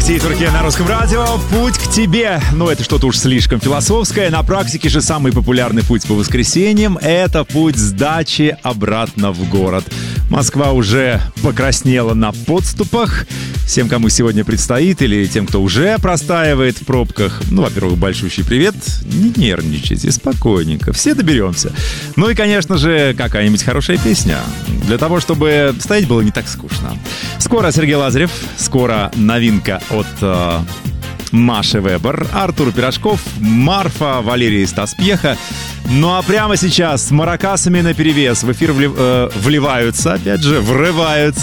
Ахти и Турке на русском радио. Путь к тебе. Ну, это что-то уж слишком философское. На практике же самый популярный путь по воскресеньям — это путь с дачи обратно в город. Москва уже покраснела на подступах. Всем, кому сегодня предстоит, или тем, кто уже простаивает в пробках, ну, во-первых, большущий привет. Не нервничайте, спокойненько, все доберемся. Ну и, конечно же, какая-нибудь хорошая песня, для того, чтобы стоять было не так скучно. Скоро Сергей Лазарев, скоро новинка от Маши Вебер, Артур Пирожков, Марфа, Валерия и Стас Пьеха. Ну а прямо сейчас с маракасами наперевес в эфир вливаются, опять же, врываются